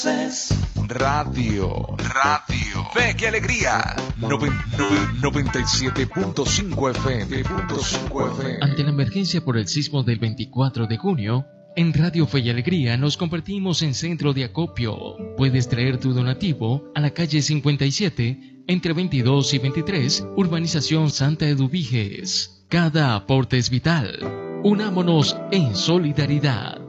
Radio. Fe y Alegría. 97.5 FM. Ante la emergencia por el sismo del 24 de junio, en Radio Fe y Alegría nos convertimos en centro de acopio. Puedes traer tu donativo a la calle 57, entre 22 y 23, Urbanización Santa Eduviges. Cada aporte es vital. Unámonos en solidaridad.